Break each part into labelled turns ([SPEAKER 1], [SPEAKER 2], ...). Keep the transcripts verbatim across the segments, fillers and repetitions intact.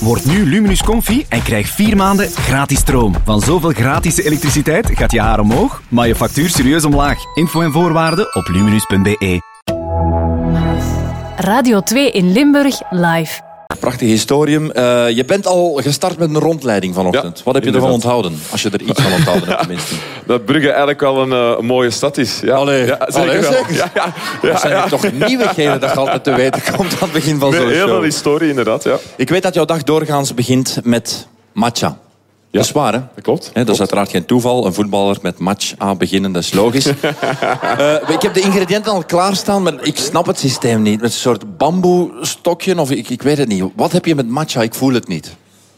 [SPEAKER 1] Word nu Luminus Comfy en krijg vier maanden gratis stroom. Van zoveel gratis elektriciteit gaat je haar omhoog, maar je factuur serieus omlaag. Info en voorwaarden op luminus punt b e.
[SPEAKER 2] Radio twee in Limburg live.
[SPEAKER 3] Prachtig historium. Uh, je bent al gestart met een rondleiding vanochtend. Ja, wat heb je ervan onthouden? Als je er iets van onthouden hebt tenminste.
[SPEAKER 4] Dat Brugge eigenlijk wel een, uh, een mooie stad is. Ja,
[SPEAKER 3] Allee,
[SPEAKER 4] ja, zeker
[SPEAKER 3] Allee,
[SPEAKER 4] wel.
[SPEAKER 3] Zeker?
[SPEAKER 4] Ja, ja, ja,
[SPEAKER 3] dat zijn
[SPEAKER 4] ja.
[SPEAKER 3] toch nieuwigheden dat je altijd te weten komt aan het begin van
[SPEAKER 4] nee,
[SPEAKER 3] zo'n show.
[SPEAKER 4] Heel veel historie, inderdaad. Ja.
[SPEAKER 3] Ik weet dat jouw dag doorgaans begint met matcha.
[SPEAKER 4] Ja,
[SPEAKER 3] dat is waar, hè?
[SPEAKER 4] Dat klopt.
[SPEAKER 3] He, dat is uiteraard geen toeval. Een voetballer met match aan beginnen, dat is logisch. uh, ik heb de ingrediënten al klaarstaan, maar ik snap het systeem niet. Met een soort bamboestokje, of ik, ik weet het niet. Wat heb je met matcha? Ik voel het niet.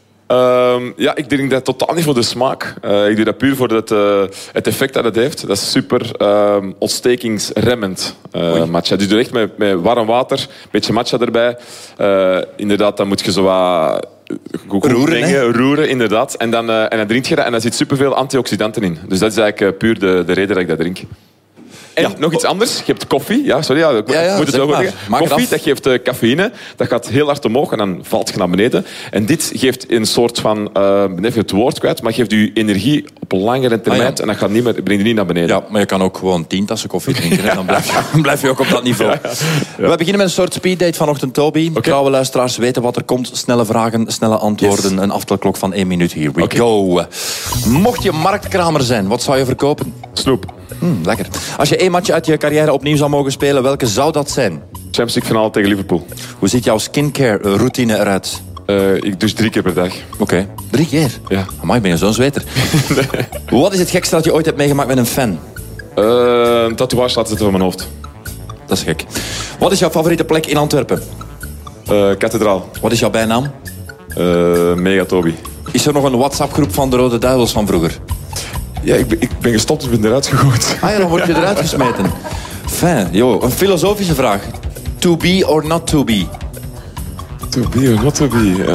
[SPEAKER 4] Um, ja, ik drink dat totaal niet voor de smaak. Uh, ik doe dat puur voor het, uh, het effect dat het heeft. Dat is super um, ontstekingsremmend, uh, matcha. Dus doe echt met, met warm water, een beetje matcha erbij. Uh, inderdaad, dan moet je zo wat...
[SPEAKER 3] Roeren,
[SPEAKER 4] dingen, roeren, inderdaad. En dan, uh, en dan drink je dat en daar zit superveel antioxidanten in. Dus dat is eigenlijk uh, puur de, de reden dat ik dat drink. En ja. Nog iets anders. Je hebt koffie. Ja, sorry, ja, ik
[SPEAKER 3] ja, ja,
[SPEAKER 4] moet het ook zeggen. Koffie, dat geeft uh, cafeïne. Dat gaat heel hard omhoog en dan valt je naar beneden. En dit geeft een soort van... Uh, ik ben even het woord kwijt, maar geeft je energie op een langere termijn. Ah, ja. En dat gaat niet meer, brengt je niet naar beneden.
[SPEAKER 3] Ja, maar je kan ook gewoon tien tassen koffie drinken. En dan blijf je, dan blijf je ook op dat niveau. Ja, ja. Ja. We beginnen met een soort speeddate vanochtend, Toby. Okay. Trouwe luisteraars weten wat er komt. Snelle vragen, snelle antwoorden. Yes. Een aftelklok van één minuut. Here we okay. go. Mocht je marktkramer zijn, wat zou je verkopen?
[SPEAKER 4] Snoep.
[SPEAKER 3] Mm, lekker. Als je één match uit je carrière opnieuw zou mogen spelen, welke zou dat zijn?
[SPEAKER 4] Champions League finale tegen Liverpool.
[SPEAKER 3] Hoe ziet jouw skincare routine eruit?
[SPEAKER 4] Uh, ik douche drie keer per dag.
[SPEAKER 3] Oké. Okay. Drie keer?
[SPEAKER 4] Ja.
[SPEAKER 3] Amai, ben je zo'n zweter. Nee. Wat is het gekste dat je ooit hebt meegemaakt met een fan?
[SPEAKER 4] Uh, een tatoeage laten zitten van mijn hoofd.
[SPEAKER 3] Dat is gek. Wat is jouw favoriete plek in Antwerpen?
[SPEAKER 4] Uh, kathedraal.
[SPEAKER 3] Wat is jouw bijnaam?
[SPEAKER 4] Uh, Mega Toby.
[SPEAKER 3] Is er nog een WhatsApp-groep van de Rode Duivels van vroeger?
[SPEAKER 4] Ja, ik ben, ik ben gestopt, dus ben eruit gegooid.
[SPEAKER 3] Ah ja, dan word je eruit gesmeten. Fijn, joh. Een filosofische vraag. To be or not to be?
[SPEAKER 4] To be or not to be? Uh...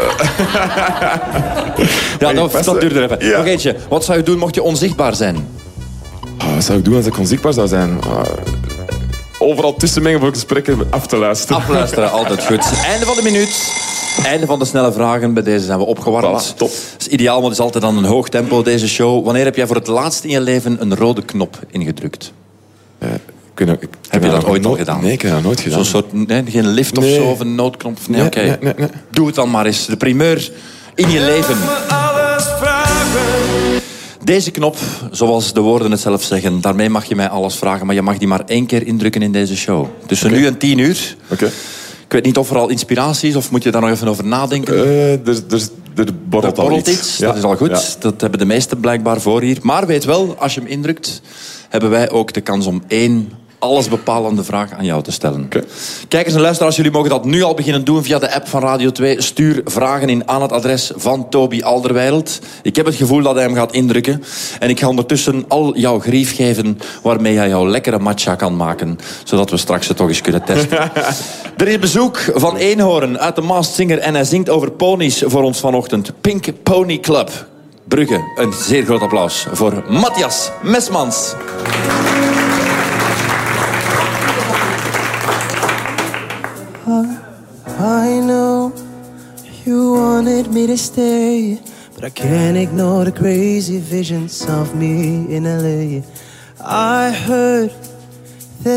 [SPEAKER 3] ja, dat, dat duurde even.
[SPEAKER 4] Ja.
[SPEAKER 3] Nog eentje. Wat zou je doen mocht je onzichtbaar zijn?
[SPEAKER 4] Oh, wat zou ik doen als ik onzichtbaar zou zijn? Uh... Overal tussenmengen voor gesprekken af te luisteren.
[SPEAKER 3] Afluisteren, altijd goed. Einde van de minuut. Einde van de snelle vragen. Bij deze zijn we opgewarmd.
[SPEAKER 4] Voilà, top.
[SPEAKER 3] Dat is ideaal, want het is altijd aan een hoog tempo, deze show. Wanneer heb jij voor het laatst in je leven een rode knop ingedrukt?
[SPEAKER 4] Uh, ik, ik, ik,
[SPEAKER 3] heb je dat ooit al gedaan?
[SPEAKER 4] Nee, ik heb dat nooit gedaan.
[SPEAKER 3] Zo'n soort, nee, geen lift of
[SPEAKER 4] nee.
[SPEAKER 3] zo, of een noodknop? Nee,
[SPEAKER 4] nee,
[SPEAKER 3] oké.
[SPEAKER 4] Okay. Nee, nee, nee.
[SPEAKER 3] Doe het dan maar eens. De primeur in je leven. Deze knop, zoals de woorden het zelf zeggen, daarmee mag je mij alles vragen, maar je mag die maar één keer indrukken in deze show. Tussen okay. nu en tien uur.
[SPEAKER 4] Okay.
[SPEAKER 3] Ik weet niet of er al inspiratie is, of moet je daar nog even over nadenken?
[SPEAKER 4] Uh, er, er, er borrelt,
[SPEAKER 3] er borrelt
[SPEAKER 4] al
[SPEAKER 3] iets.
[SPEAKER 4] iets.
[SPEAKER 3] Dat
[SPEAKER 4] ja.
[SPEAKER 3] is al goed.
[SPEAKER 4] Ja.
[SPEAKER 3] Dat hebben de meesten blijkbaar voor hier. Maar weet wel, als je hem indrukt, hebben wij ook de kans om één allesbepalende vraag aan jou te stellen.
[SPEAKER 4] Okay.
[SPEAKER 3] Kijkers en luisteraars, jullie mogen dat nu al beginnen doen via de app van Radio twee. Stuur vragen in aan het adres van Toby Alderweireld. Ik heb het gevoel dat hij hem gaat indrukken. En ik ga ondertussen al jouw grief geven waarmee jij jouw lekkere matcha kan maken. Zodat we straks het toch eens kunnen testen. Er is bezoek van Eenhoorn uit de Masked Singer en hij zingt over ponies voor ons vanochtend. Pink Pony Club. Brugge, een zeer groot applaus voor Matthias Mesmans.
[SPEAKER 5] I know you wanted me to stay, but I can't ignore the crazy visions of me in L A. I heard